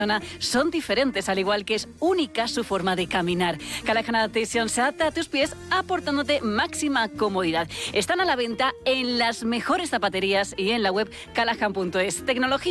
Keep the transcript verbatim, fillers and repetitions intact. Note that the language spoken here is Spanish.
son diferentes, al igual que es única su forma de caminar. Callahan Adaptation se adapta a tus pies aportándote máxima comodidad. Están a la venta en las mejores zapaterías y en la web callahan punto es. Tecnología